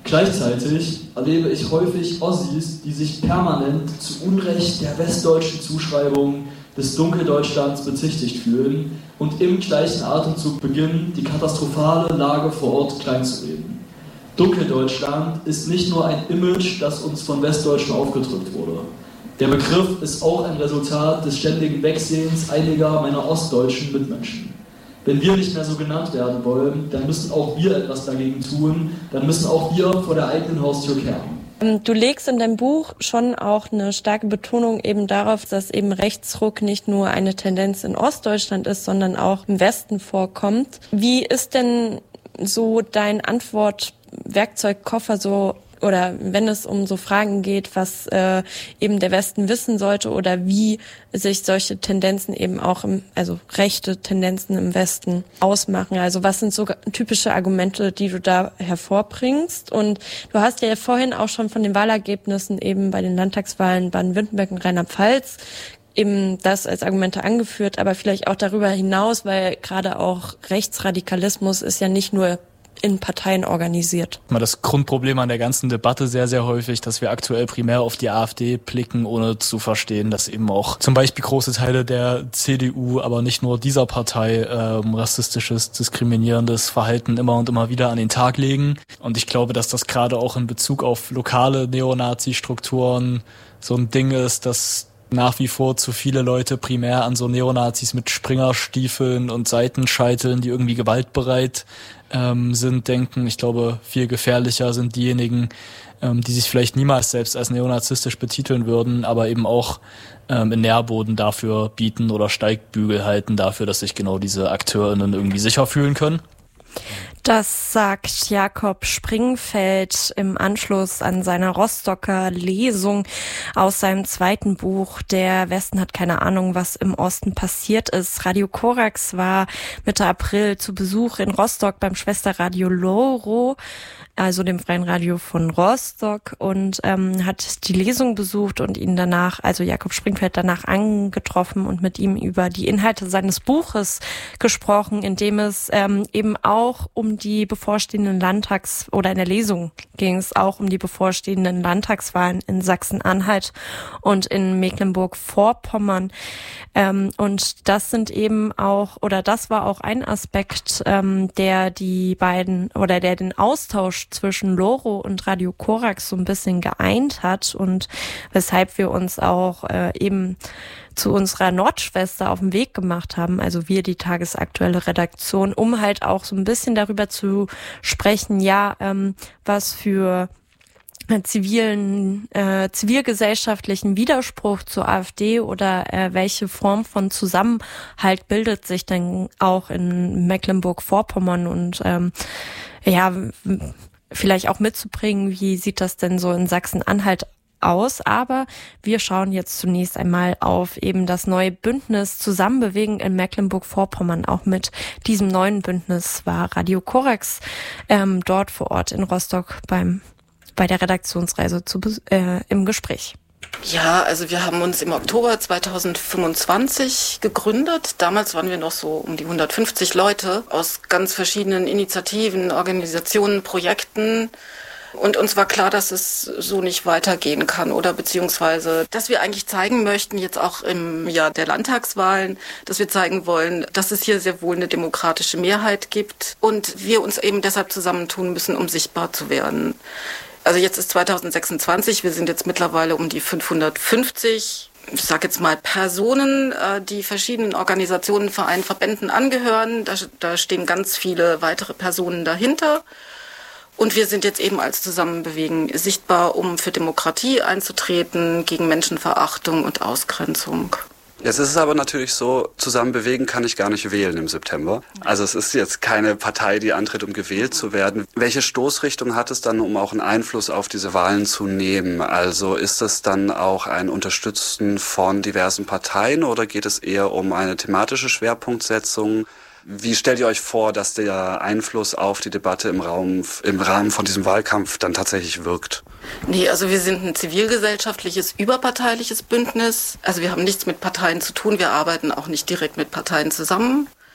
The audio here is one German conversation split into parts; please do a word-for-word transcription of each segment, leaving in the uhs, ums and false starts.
Gleichzeitig erlebe ich häufig Ossis, die sich permanent zu Unrecht der westdeutschen Zuschreibung des Dunkeldeutschlands bezichtigt fühlen und im gleichen Atemzug beginnen, die katastrophale Lage vor Ort kleinzureden. Dunkeldeutschland ist nicht nur ein Image, das uns von Westdeutschen aufgedrückt wurde. Der Begriff ist auch ein Resultat des ständigen Wegsehens einiger meiner ostdeutschen Mitmenschen. Wenn wir nicht mehr so genannt werden wollen, dann müssen auch wir etwas dagegen tun, dann müssen auch wir vor der eigenen Haustür kehren. Du legst in deinem Buch schon auch eine starke Betonung eben darauf, dass eben Rechtsruck nicht nur eine Tendenz in Ostdeutschland ist, sondern auch im Westen vorkommt. Wie ist denn so dein Antwortwerkzeugkoffer so, oder wenn es um so Fragen geht, was äh, eben der Westen wissen sollte oder wie sich solche Tendenzen eben auch, im, also rechte Tendenzen im Westen ausmachen? Also was sind so typische Argumente, die du da hervorbringst? Und du hast ja vorhin auch schon von den Wahlergebnissen eben bei den Landtagswahlen Baden-Württemberg und Rheinland-Pfalz eben das als Argumente angeführt, aber vielleicht auch darüber hinaus, weil gerade auch Rechtsradikalismus ist ja nicht nur in Parteien organisiert. Das Grundproblem an der ganzen Debatte sehr, sehr häufig, dass wir aktuell primär auf die AfD blicken, ohne zu verstehen, dass eben auch zum Beispiel große Teile der C D U, aber nicht nur dieser Partei, ähm, rassistisches, diskriminierendes Verhalten immer und immer wieder an den Tag legen. Und ich glaube, dass das gerade auch in Bezug auf lokale Neonazi-Strukturen so ein Ding ist, dass nach wie vor zu viele Leute primär an so Neonazis mit Springerstiefeln und Seitenscheiteln, die irgendwie gewaltbereit ähm, sind, denken. Ich glaube, viel gefährlicher sind diejenigen, ähm, die sich vielleicht niemals selbst als neonazistisch betiteln würden, aber eben auch ähm, in Nährboden dafür bieten oder Steigbügel halten dafür, dass sich genau diese AkteurInnen irgendwie sicher fühlen können. Das sagt Jakob Springfeld im Anschluss an seine Rostocker Lesung aus seinem zweiten Buch Der Westen hat keine Ahnung, was im Osten passiert ist. Radio Korax war Mitte April zu Besuch in Rostock beim Schwesterradio Loro, also dem Freien Radio von Rostock, und ähm, hat die Lesung besucht und ihn danach, also Jakob Springfeld, danach angetroffen und mit ihm über die Inhalte seines Buches gesprochen, in dem es ähm, eben auch um die bevorstehenden Landtags- oder in der Lesung ging es auch um die bevorstehenden Landtagswahlen in Sachsen-Anhalt und in Mecklenburg-Vorpommern. Ähm, und das sind eben auch, oder das war auch ein Aspekt, ähm, der die beiden, oder der den Austausch zwischen Loro und Radio Korax so ein bisschen geeint hat und weshalb wir uns auch äh, eben zu unserer Nordschwester auf den Weg gemacht haben, also wir, die tagesaktuelle Redaktion, um halt auch so ein bisschen darüber zu sprechen, ja, ähm, was für zivilen, äh, zivilgesellschaftlichen Widerspruch zur AfD oder äh, welche Form von Zusammenhalt bildet sich denn auch in Mecklenburg-Vorpommern und ähm, ja, vielleicht auch mitzubringen, wie sieht das denn so in Sachsen-Anhalt aus, aber wir schauen jetzt zunächst einmal auf eben das neue Bündnis Zusammenbewegen in Mecklenburg-Vorpommern. Auch mit diesem neuen Bündnis war Radio Korax ähm, dort vor Ort in Rostock beim bei der Redaktionsreise zu, äh, im Gespräch. Ja, also wir haben uns im Oktober zweitausendfünfundzwanzig gegründet. Damals waren wir noch so um die hundertfünfzig Leute aus ganz verschiedenen Initiativen, Organisationen, Projekten. Und uns war klar, dass es so nicht weitergehen kann oder beziehungsweise, dass wir eigentlich zeigen möchten, jetzt auch im Jahr der Landtagswahlen, dass wir zeigen wollen, dass es hier sehr wohl eine demokratische Mehrheit gibt und wir uns eben deshalb zusammentun müssen, um sichtbar zu werden. Also jetzt ist zweitausendsechsundzwanzig, wir sind jetzt mittlerweile um die fünfhundertfünfzig, ich sage jetzt mal Personen, die verschiedenen Organisationen, Vereinen, Verbänden angehören. Da, da stehen ganz viele weitere Personen dahinter. Und wir sind jetzt eben als Zusammenbewegen sichtbar, um für Demokratie einzutreten, gegen Menschenverachtung und Ausgrenzung. Jetzt ist es aber natürlich so, Zusammenbewegen kann ich gar nicht wählen im September. Also es ist jetzt keine Partei, die antritt, um gewählt zu werden. Welche Stoßrichtung hat es dann, um auch einen Einfluss auf diese Wahlen zu nehmen? Also ist es dann auch ein Unterstützen von diversen Parteien oder geht es eher um eine thematische Schwerpunktsetzung? Wie stellt ihr euch vor, dass der Einfluss auf die Debatte im Raum, im Rahmen von diesem Wahlkampf dann tatsächlich wirkt? Nee, also wir sind ein zivilgesellschaftliches, überparteiliches Bündnis. Also wir haben nichts mit Parteien zu tun, wir arbeiten auch nicht direkt mit Parteien zusammen.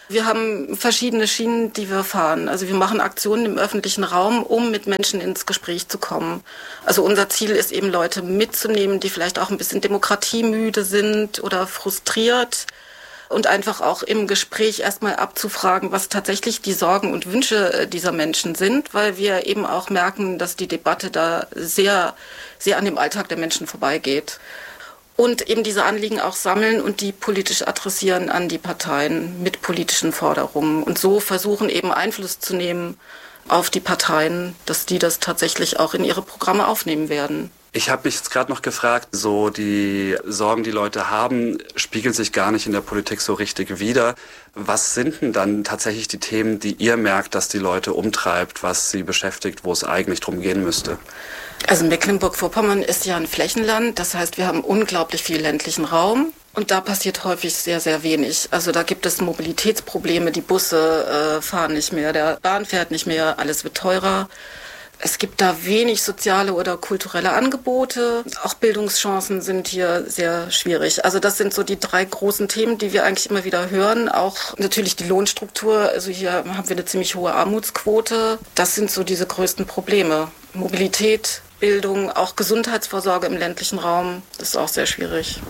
Wir haben verschiedene Schienen, die wir fahren. Also wir machen Aktionen im öffentlichen Raum, um mit Menschen ins Gespräch zu kommen. Also unser Ziel ist eben, Leute mitzunehmen, die vielleicht auch ein bisschen demokratiemüde sind oder frustriert. Und einfach auch im Gespräch erstmal abzufragen, was tatsächlich die Sorgen und Wünsche dieser Menschen sind, weil wir eben auch merken, dass die Debatte da sehr, sehr an dem Alltag der Menschen vorbeigeht. Und eben diese Anliegen auch sammeln und die politisch adressieren an die Parteien mit politischen Forderungen. Und so versuchen eben Einfluss zu nehmen auf die Parteien, dass die das tatsächlich auch in ihre Programme aufnehmen werden. Ich habe mich jetzt gerade noch gefragt, so die Sorgen, die Leute haben, spiegeln sich gar nicht in der Politik so richtig wider. Was sind denn dann tatsächlich die Themen, die ihr merkt, dass die Leute umtreibt, was sie beschäftigt, wo es eigentlich drum gehen müsste? Also Mecklenburg-Vorpommern ist ja ein Flächenland, das heißt, wir haben unglaublich viel ländlichen Raum und da passiert häufig sehr, sehr wenig. Also da gibt es Mobilitätsprobleme, die Busse äh, fahren nicht mehr, der Bahn fährt nicht mehr, alles wird teurer. Es gibt da wenig soziale oder kulturelle Angebote. Auch Bildungschancen sind hier sehr schwierig. Also das sind so die drei großen Themen, die wir eigentlich immer wieder hören. Auch natürlich die Lohnstruktur. Also hier haben wir eine ziemlich hohe Armutsquote. Das sind so diese größten Probleme. Mobilität, Bildung, auch Gesundheitsvorsorge im ländlichen Raum. Das ist auch sehr schwierig.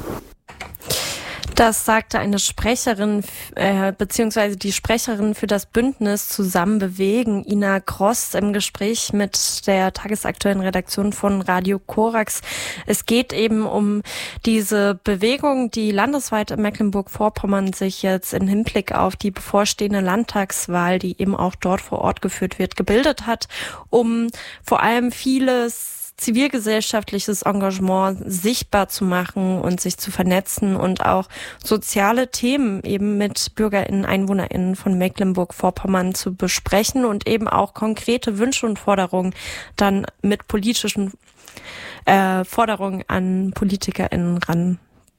Das sagte eine Sprecherin, äh, beziehungsweise die Sprecherin für das Bündnis Zusammen bewegen, Ina Gross, im Gespräch mit der tagesaktuellen Redaktion von Radio Korax. Es geht eben um diese Bewegung, die landesweit in Mecklenburg-Vorpommern sich jetzt im Hinblick auf die bevorstehende Landtagswahl, die eben auch dort vor Ort geführt wird, gebildet hat, um vor allem vieles zivilgesellschaftliches Engagement sichtbar zu machen und sich zu vernetzen und auch soziale Themen eben mit BürgerInnen, EinwohnerInnen von Mecklenburg-Vorpommern zu besprechen und eben auch konkrete Wünsche und Forderungen dann mit politischen äh, Forderungen an PolitikerInnen ran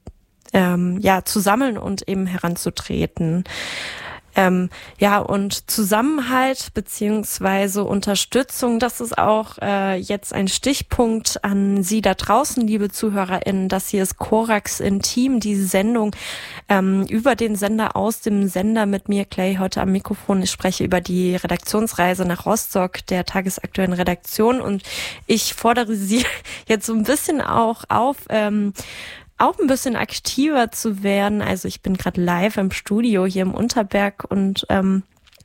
ähm, ja, zu sammeln und eben heranzutreten. Ähm, ja, und Zusammenhalt beziehungsweise Unterstützung, das ist auch äh, jetzt ein Stichpunkt an Sie da draußen, liebe ZuhörerInnen. Das hier ist Korax Intim, die Sendung ähm, über den Sender, aus dem Sender mit mir, Clay, heute am Mikrofon. Ich spreche über die Redaktionsreise nach Rostock der tagesaktuellen Redaktion und ich fordere Sie jetzt so ein bisschen auch auf, ähm, auch ein bisschen aktiver zu werden. Also ich bin gerade live im Studio hier im Unterberg und ähm,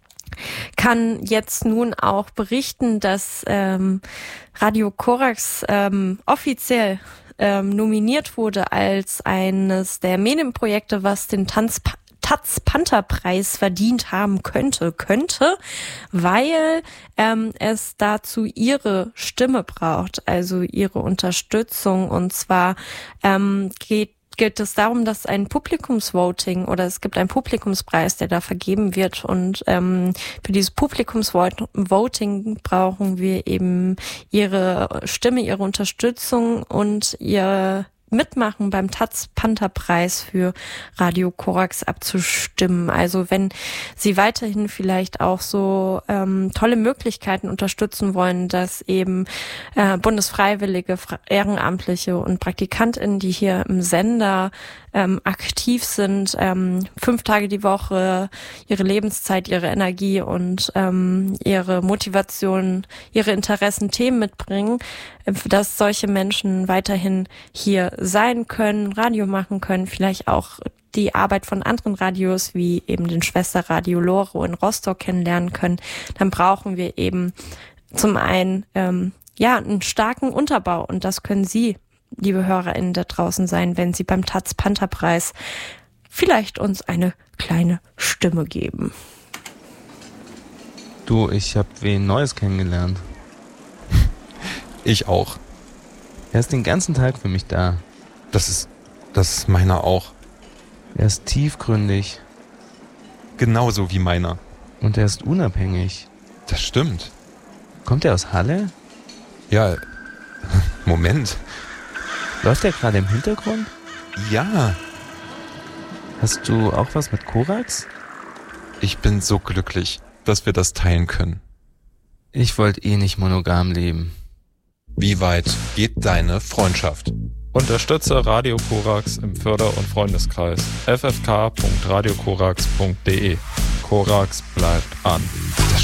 kann jetzt nun auch berichten, dass ähm, Radio Korax ähm, offiziell ähm, nominiert wurde als eines der Medienprojekte, was den Tanz Taz-Panther-Preis verdient haben könnte, könnte, weil ähm, es dazu ihre Stimme braucht, also ihre Unterstützung. Und zwar ähm, geht geht es darum, dass ein Publikumsvoting oder es gibt einen Publikumspreis, der da vergeben wird und ähm, für dieses Publikumsvoting brauchen wir eben ihre Stimme, ihre Unterstützung und ihr Mitmachen beim Taz-Panther-Preis für Radio Korax abzustimmen. Also wenn Sie weiterhin vielleicht auch so ähm, tolle Möglichkeiten unterstützen wollen, dass eben äh, Bundesfreiwillige, Ehrenamtliche und PraktikantInnen, die hier im Sender ähm, aktiv sind, ähm, fünf Tage die Woche ihre Lebenszeit, ihre Energie und ähm, ihre Motivation, ihre Interessen, Themen mitbringen, äh, dass solche Menschen weiterhin hier sein können, Radio machen können, vielleicht auch die Arbeit von anderen Radios wie eben den Schwesterradio Loro in Rostock kennenlernen können, dann brauchen wir eben zum einen ähm, ja einen starken Unterbau und das können Sie, liebe HörerInnen da draußen sein, wenn Sie beim Taz-Panther-Preis vielleicht uns eine kleine Stimme geben. Du, ich habe wen Neues kennengelernt. Ich auch. Er ist den ganzen Tag für mich da. Das ist, das ist meiner auch. Er ist tiefgründig. Genauso wie meiner. Und er ist unabhängig. Das stimmt. Kommt er aus Halle? Ja, Moment. Läuft er gerade im Hintergrund? Ja. Hast du auch was mit Korax? Ich bin so glücklich, dass wir das teilen können. Ich wollte eh nicht monogam leben. Wie weit geht deine Freundschaft? Unterstütze Radio Korax im Förder- und Freundeskreis f f k punkt radio korax punkt d e. Korax bleibt an. Das